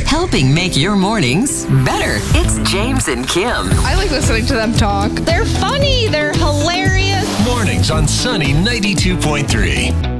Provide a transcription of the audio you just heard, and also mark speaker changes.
Speaker 1: helping make your mornings better. It's James and Kim.
Speaker 2: I like listening to them talk. They're funny. They're hilarious.
Speaker 3: Mornings on Sunny 92.3.